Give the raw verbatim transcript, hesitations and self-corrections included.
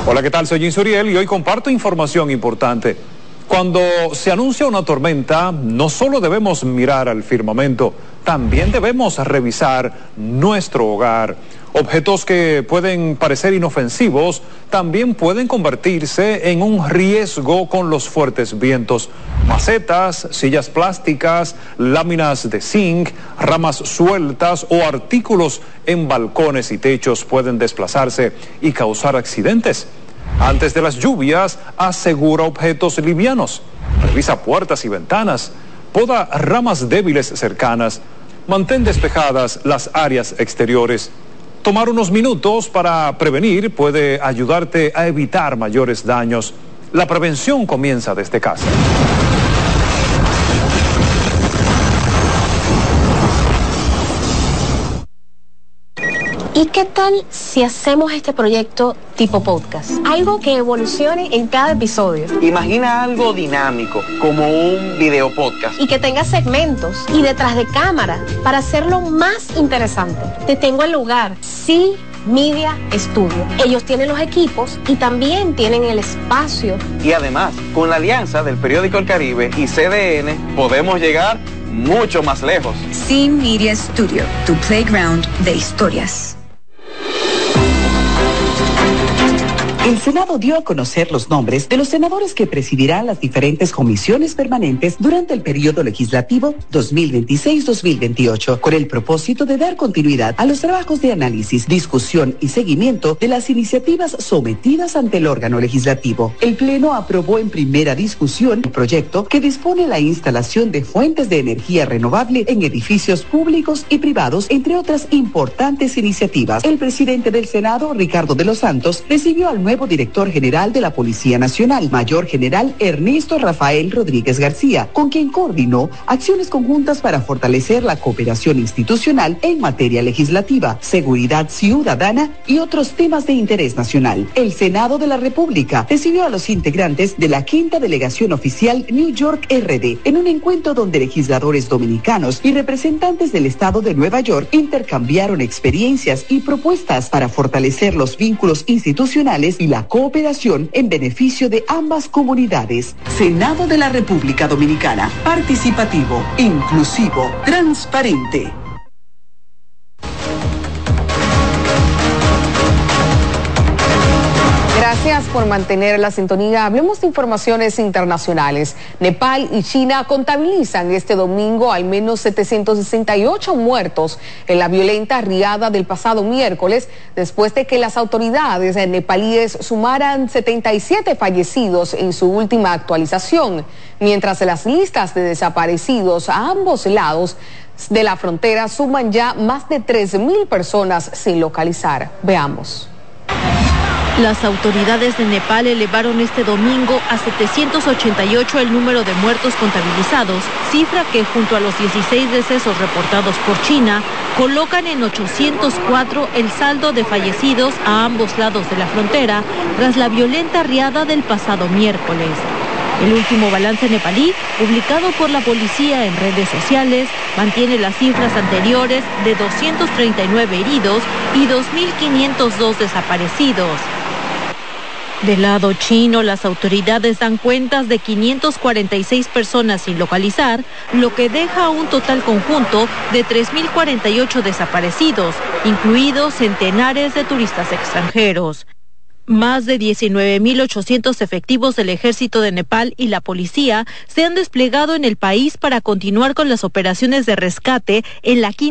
Hola, ¿qué tal? Soy Insuriel y hoy comparto información importante. Cuando se anuncia una tormenta, no solo debemos mirar al firmamento, también debemos revisar nuestro hogar. Objetos que pueden parecer inofensivos también pueden convertirse en un riesgo con los fuertes vientos. Macetas, sillas plásticas, láminas de zinc, ramas sueltas o artículos en balcones y techos pueden desplazarse y causar accidentes. Antes de las lluvias, asegura objetos livianos. Revisa puertas y ventanas. Poda ramas débiles cercanas. Mantén despejadas las áreas exteriores. Tomar unos minutos para prevenir puede ayudarte a evitar mayores daños. La prevención comienza desde casa. ¿Y qué tal si hacemos este proyecto tipo podcast? Algo que evolucione en cada episodio. Imagina algo dinámico, como un video podcast. Y que tenga segmentos y detrás de cámara para hacerlo más interesante. Te tengo el lugar, sí. Media Studio. Ellos tienen los equipos y también tienen el espacio. Y además, con la alianza del periódico El Caribe y C D N, podemos llegar mucho más lejos. Sí Media Studio, tu playground de historias. El Senado dio a conocer los nombres de los senadores que presidirán las diferentes comisiones permanentes durante el periodo legislativo dos mil veintiséis dos mil veintiocho, con el propósito de dar continuidad a los trabajos de análisis, discusión y seguimiento de las iniciativas sometidas ante el órgano legislativo. El Pleno aprobó en primera discusión el proyecto que dispone la instalación de fuentes de energía renovable en edificios públicos y privados, entre otras importantes iniciativas. El presidente del Senado, Ricardo de los Santos, recibió al nuevo director general de la Policía Nacional, Mayor General Ernesto Rafael Rodríguez García, con quien coordinó acciones conjuntas para fortalecer la cooperación institucional en materia legislativa, seguridad ciudadana y otros temas de interés nacional. El Senado de la República recibió a los integrantes de la quinta delegación oficial New York R D en un encuentro donde legisladores dominicanos y representantes del estado de Nueva York intercambiaron experiencias y propuestas para fortalecer los vínculos institucionales y la cooperación en beneficio de ambas comunidades. Senado de la República Dominicana, participativo, inclusivo, transparente. Gracias por mantener la sintonía. Hablemos de informaciones internacionales. Nepal y China contabilizan este domingo al menos setecientos sesenta y ocho muertos en la violenta riada del pasado miércoles, después de que las autoridades nepalíes sumaran setenta y siete fallecidos en su última actualización, mientras las listas de desaparecidos a ambos lados de la frontera suman ya más de tres mil personas sin localizar. Veamos. Las autoridades de Nepal elevaron este domingo a setecientos ochenta y ocho el número de muertos contabilizados, cifra que junto a los dieciséis decesos reportados por China, colocan en ochocientos cuatro el saldo de fallecidos a ambos lados de la frontera tras la violenta riada del pasado miércoles. El último balance nepalí, publicado por la policía en redes sociales, mantiene las cifras anteriores de doscientos treinta y nueve heridos y dos mil quinientos dos desaparecidos. Del lado chino, las autoridades dan cuentas de quinientas cuarenta y seis personas sin localizar, lo que deja un total conjunto de tres mil cuarenta y ocho desaparecidos, incluidos centenares de turistas extranjeros. Más de diecinueve mil ochocientos efectivos del ejército de Nepal y la policía se han desplegado en el país para continuar con las operaciones de rescate en la quinta